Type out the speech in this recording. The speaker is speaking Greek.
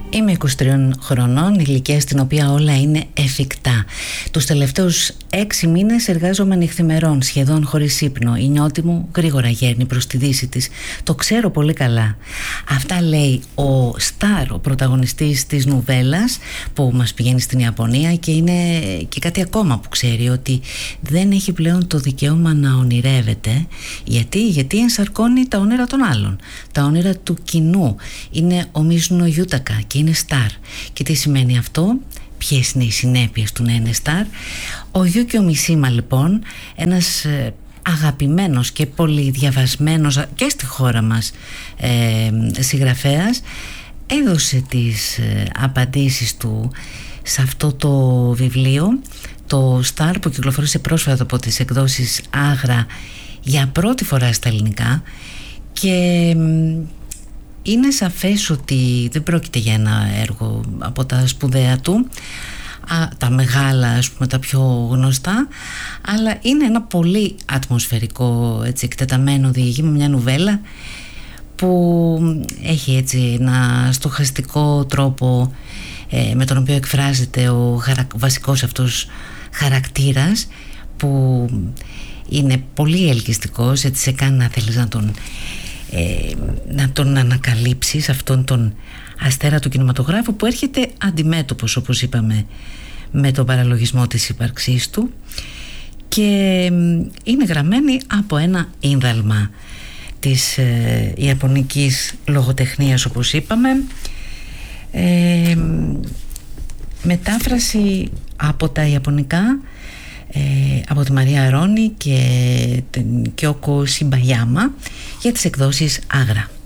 Είμαι 23 χρονών, ηλικία στην οποία όλα είναι εφικτά. Τους τελευταίους 6 μήνες εργάζομαι νυχθημερών, σχεδόν χωρίς ύπνο. Η νιώτη μου γρήγορα γέρνει προς τη δύση της. Το ξέρω πολύ καλά. Αυτά λέει ο Σταρ, ο πρωταγωνιστής της νουβέλας που μας πηγαίνει στην Ιαπωνία, και είναι και κάτι ακόμα που ξέρει, ότι δεν έχει πλέον το δικαίωμα να ονειρεύεται. Γιατί ενσαρκώνει τα όνειρα των άλλων, τα όνειρα του κοινού. Είναι ο Μίζουνο Γιούτακα και είναι Σταρ. Και τι σημαίνει αυτό? Ποιες είναι οι συνέπειες του να είναι Σταρ? Ο Γιούκιο Μισίμα, λοιπόν, ένας αγαπημένος και πολύ διαβασμένος και στη χώρα μας συγγραφέας, έδωσε τις απαντήσεις του σε αυτό το βιβλίο, το Σταρ, που κυκλοφορήσε πρόσφατα από τις εκδόσεις Άγρα για πρώτη φορά στα ελληνικά. Και είναι σαφές ότι δεν πρόκειται για ένα έργο από τα σπουδαία του, τα μεγάλα, ας πούμε, τα πιο γνωστά, αλλά είναι ένα πολύ ατμοσφαιρικό, έτσι, εκτεταμένο διηγήμα, μια νουβέλα που έχει έτσι ένα στοχαστικό τρόπο με τον οποίο εκφράζεται ο βασικός αυτός χαρακτήρας, που είναι πολύ ελκυστικός, έτσι σε κάνει να θέλεις να τον ανακαλύψεις, αυτόν τον αστέρα του κινηματογράφου που έρχεται αντιμέτωπος, όπως είπαμε, με τον παραλογισμό της ύπαρξής του, και είναι γραμμένη από ένα ίνδαλμα της ιαπωνικής λογοτεχνίας, όπως είπαμε, μετάφραση από τα ιαπωνικά από τη Μαρία Ρόνη και την Κιόκο Σιμπαγιάμα για τις εκδόσεις Άγρα.